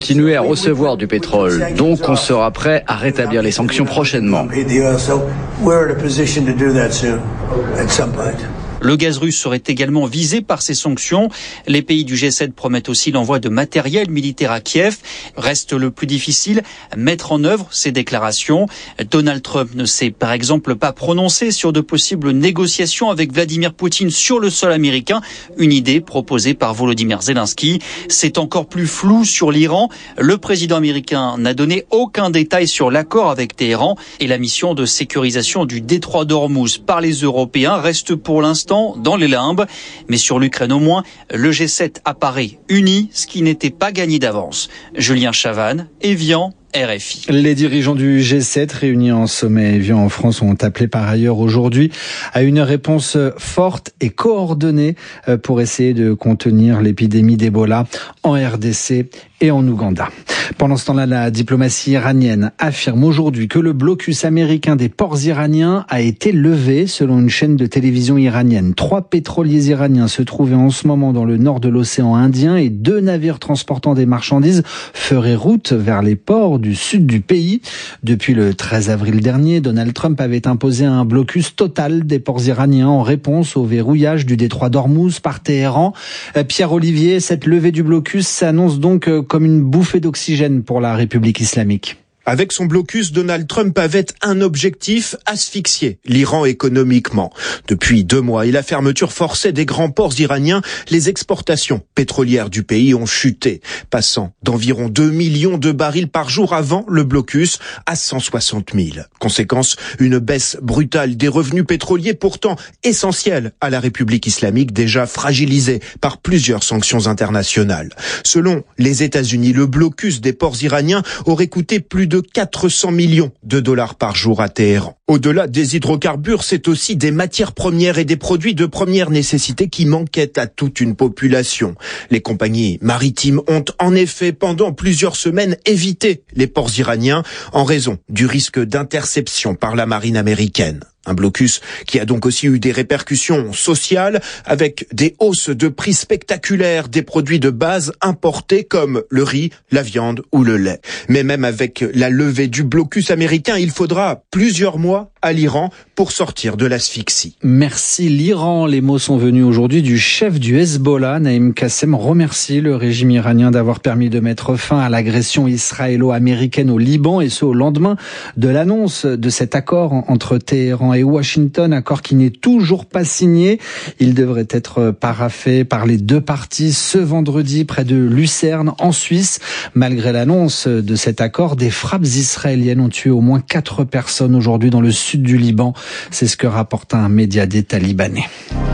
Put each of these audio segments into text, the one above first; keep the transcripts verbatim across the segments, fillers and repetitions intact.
Continuer à recevoir du pétrole, donc on sera prêt à rétablir les sanctions prochainement. Le gaz russe serait également visé par ces sanctions. Les pays du G sept promettent aussi l'envoi de matériel militaire à Kiev. Reste le plus difficile, mettre en œuvre ces déclarations. Donald Trump ne s'est par exemple pas prononcé sur de possibles négociations avec Vladimir Poutine sur le sol américain, une idée proposée par Volodymyr Zelensky. C'est encore plus flou sur l'Iran. Le président américain n'a donné aucun détail sur l'accord avec Téhéran et la mission de sécurisation du détroit d'Ormuz par les Européens reste pour l'instant dans les limbes, mais sur l'Ukraine au moins, le G sept apparaît uni, ce qui n'était pas gagné d'avance. Julien Chavannes, Évian, R F I. Les dirigeants du G sept réunis en sommet Évian en France ont appelé par ailleurs aujourd'hui à une réponse forte et coordonnée pour essayer de contenir l'épidémie d'Ebola en R D C et en Ouganda. Pendant ce temps-là, la diplomatie iranienne affirme aujourd'hui que le blocus américain des ports iraniens a été levé selon une chaîne de télévision iranienne. Trois pétroliers iraniens se trouvaient en ce moment dans le nord de l'océan Indien et deux navires transportant des marchandises feraient route vers les ports du sud du pays. Depuis le treize avril dernier, Donald Trump avait imposé un blocus total des ports iraniens en réponse au verrouillage du détroit d'Ormuz par Téhéran. Pierre-Olivier, cette levée du blocus s'annonce donc comme une bouffée d'oxygène pour la République islamique. Avec son blocus, Donald Trump avait un objectif, asphyxier l'Iran économiquement. Depuis deux mois et la fermeture forcée des grands ports iraniens, les exportations pétrolières du pays ont chuté, passant d'environ deux millions de barils par jour avant le blocus à cent soixante mille. Conséquence, une baisse brutale des revenus pétroliers pourtant essentiels à la République islamique déjà fragilisée par plusieurs sanctions internationales. Selon les États-Unis, le blocus des ports iraniens aurait coûté plus de quatre cents millions de dollars par jour à Téhéran. Au-delà des hydrocarbures, c'est aussi des matières premières et des produits de première nécessité qui manquaient à toute une population. Les compagnies maritimes ont en effet pendant plusieurs semaines évité les ports iraniens en raison du risque d'interception par la marine américaine. Un blocus qui a donc aussi eu des répercussions sociales avec des hausses de prix spectaculaires des produits de base importés comme le riz, la viande ou le lait. Mais même avec la levée du blocus américain, il faudra plusieurs mois à l'Iran pour sortir de l'asphyxie. Merci l'Iran. Les mots sont venus aujourd'hui du chef du Hezbollah. Naïm Kassem remercie le régime iranien d'avoir permis de mettre fin à l'agression israélo-américaine au Liban et ce au lendemain de l'annonce de cet accord entre Téhéran et Washington, accord qui n'est toujours pas signé. Il devrait être paraphé par les deux parties ce vendredi près de Lucerne en Suisse. Malgré l'annonce de cet accord, des frappes israéliennes ont tué au moins quatre personnes aujourd'hui dans le sud du Liban. C'est ce que rapporte un média d'État libanais.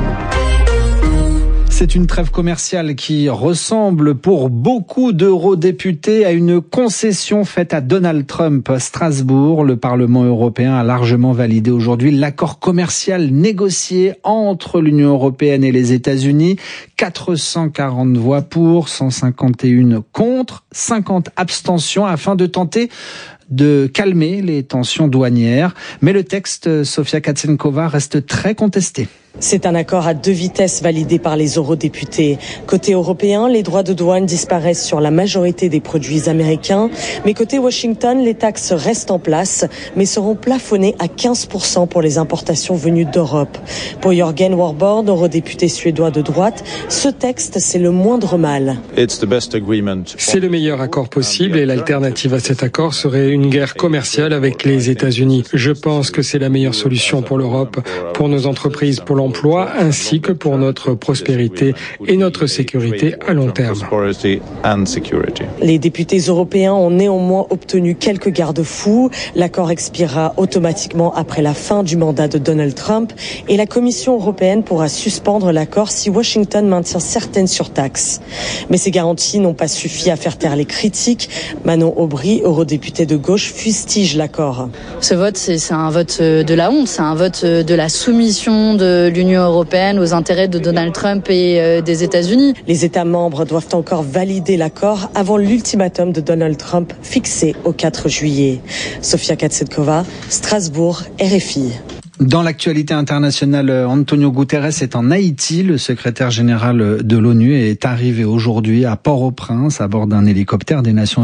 C'est une trêve commerciale qui ressemble pour beaucoup d'eurodéputés à une concession faite à Donald Trump à Strasbourg. Le Parlement européen a largement validé aujourd'hui l'accord commercial négocié entre l'Union européenne et les États-Unis. quatre cent quarante voix pour, cent cinquante et un contre, cinquante abstentions afin de tenter de calmer les tensions douanières. Mais le texte, Sofia Katsenkova, reste très contesté. C'est un accord à deux vitesses validé par les eurodéputés. Côté européen, les droits de douane disparaissent sur la majorité des produits américains. Mais côté Washington, les taxes restent en place, mais seront plafonnées à quinze pour cent pour les importations venues d'Europe. Pour Jörgen Warborn, eurodéputé suédois de droite, ce texte, c'est le moindre mal. C'est le meilleur accord possible et l'alternative à cet accord serait une guerre commerciale avec les États-Unis. Je pense que c'est la meilleure solution pour l'Europe, pour nos entreprises, pour l'emploi, ainsi que pour notre prospérité et notre sécurité à long terme. Les députés européens ont néanmoins obtenu quelques garde-fous. L'accord expirera automatiquement après la fin du mandat de Donald Trump et la Commission européenne pourra suspendre l'accord si Washington maintient certaines surtaxes. Mais ces garanties n'ont pas suffi à faire taire les critiques. Manon Aubry, eurodéputée de gauche, fustige l'accord. Ce vote, c'est, c'est un vote de la honte, c'est un vote de la soumission de l'Union européenne aux intérêts de Donald Trump et euh, des États-Unis. Les États membres doivent encore valider l'accord avant l'ultimatum de Donald Trump fixé au quatre juillet. Sofia Katsenkova, Strasbourg, R F I. Dans l'actualité internationale, Antonio Guterres est en Haïti. Le secrétaire général de l'ONU est arrivé aujourd'hui à Port-au-Prince à bord d'un hélicoptère des Nations